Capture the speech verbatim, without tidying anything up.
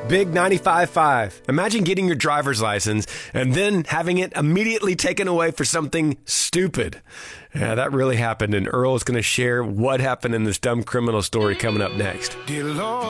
Big ninety-five point five. Imagine getting your driver's license and then having it immediately taken away for something stupid. Yeah, that really happened, and Earl is going to share what happened in this dumb criminal story coming up next. Dear Lord.